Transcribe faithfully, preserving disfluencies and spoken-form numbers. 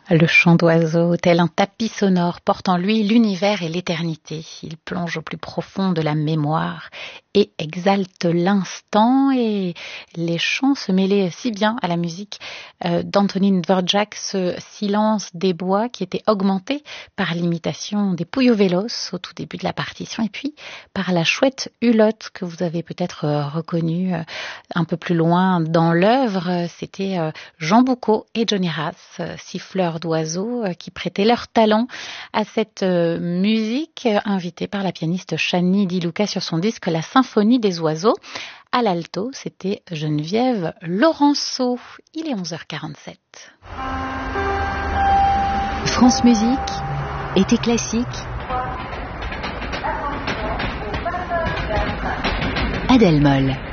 Le chant d'oiseau, tel un tapis sonore, porte en lui l'univers et l'éternité. Il plonge au plus profond de la mémoire et exalte l'instant, et les chants se mêlaient si bien à la musique euh, d'Antonín Dvořák, ce silence des bois qui était augmenté par l'imitation des Pujovelos au tout début de la partition, et puis par la chouette hulotte que vous avez peut-être euh, reconnue euh, un peu plus loin dans l'œuvre. C'était euh, Jean Boucaud et Johnny Ras, euh, siffleurs d'oiseaux, euh, qui prêtaient leur talent à cette euh, musique, euh, invitée par la pianiste Shani Di Luca sur son disque La Symphonie des oiseaux. À l'alto, c'était Geneviève Laurenceau. Il est onze heures quarante-sept. France Musique, été classique. Adèle Moll.